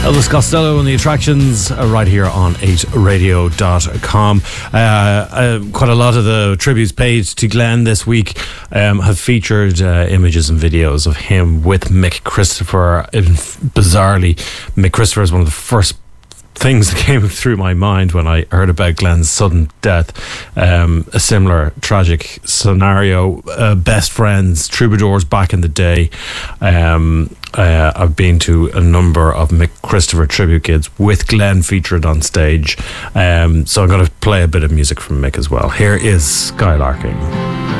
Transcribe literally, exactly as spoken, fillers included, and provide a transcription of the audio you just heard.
Elvis Costello and the Attractions uh, right here on eight radio dot com. Uh, uh, quite a lot of the tributes paid to Glenn this week um, have featured uh, images and videos of him with Mick Christopher. And bizarrely, Mick Christopher is one of the first things that came through my mind when I heard about Glenn's sudden death. Um, a similar tragic scenario. Uh, best friends, troubadours back in the day. Um, uh, I've been to a number of Mick Christopher tribute gigs with Glenn featured on stage. Um, so I'm going to play a bit of music from Mick as well. Here is Skylarking.